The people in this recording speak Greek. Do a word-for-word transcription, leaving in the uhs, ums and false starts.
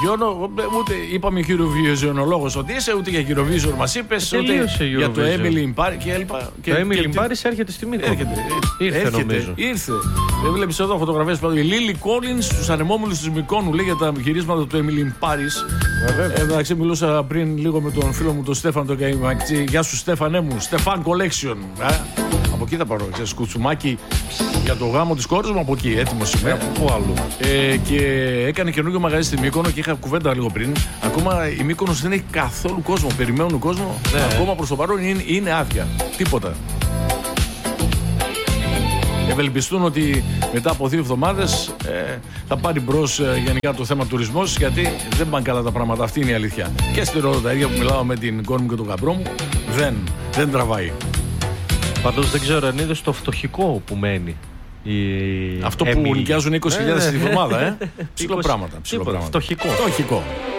Γιώνο, ούτε είπαμε Eurovisionολόγος ότι είσαι, ούτε για Eurovision μας είπες, ούτε για το Emily in Paris και έλειπα. Το Emily in Paris έρχεται στη Μύκονο. Έρχεται, ήρθε έρχεται, νομίζω. Ήρθε. Δεν βλέπεις εδώ φωτογραφίες που η Lily Collins στους ανεμόμυλους της Μυκόνου λέει για τα γυρίσματα του Emily in Paris. Εντάξει, μιλούσα πριν λίγο με τον φίλο μου τον Στέφαν τον Καϊμακτσί. Γεια σου Στέφανέ μου, Στεφάν Collection. Από εκεί θα πάρω, ξέρεις, κουτσουμάκι για το γάμο της κόρης μου, από εκεί, έτοιμος είμαι. Πού αλλού. Ε, και έκανε καινούργιο μαγαζί στη Μύκονο και είχα κουβέντα λίγο πριν. Ακόμα η Μύκονος δεν έχει καθόλου κόσμο. Περιμένουν κόσμο. Ναι. Ακόμα προς το παρόν είναι, είναι άδεια. Τίποτα. Ευελπιστούν ότι μετά από δύο εβδομάδες ε, θα πάρει μπρος ε, γενικά το θέμα τουρισμός, γιατί δεν πάνε καλά τα πράγματα. Αυτή είναι η αλήθεια. Και στη Ρόδο τα ίδια που μιλάω με την κόρη μου και τον γαμπρό μου, δεν, δεν τραβάει. Πάντως δεν ξέρω αν είδες το φτωχικό που μένει. Η... Αυτό που Emily. νοικιάζουν είκοσι χιλιάδες ναι, τη ναι. βδομάδα, ε. Ψηλό πράγματα. Φτωχικό. Φτωχικό.